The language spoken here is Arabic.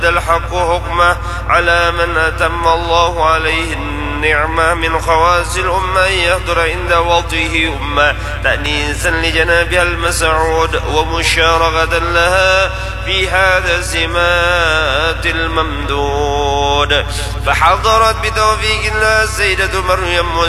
الحق حكمه على من أتم الله عليه النعمة من خواص الأمة أن يحضر عند وطئه أمة تأنيسا لجنابها المسعود ومشاركة لها في هذا السمات الممدود. فحضرت بتوفيق الله السيدة مريم